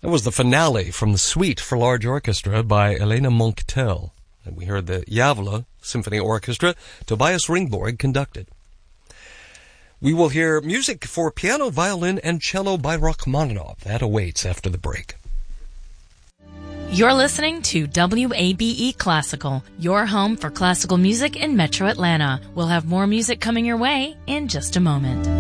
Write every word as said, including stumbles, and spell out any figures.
That was the finale from the Suite for Large Orchestra by Elena Monctel. And we heard the Javla Symphony Orchestra, Tobias Ringborg conducted. We will hear music for piano, violin, and cello by Rachmaninoff. That awaits after the break. You're listening to W A B E Classical, your home for classical music in Metro Atlanta. We'll have more music coming your way in just a moment.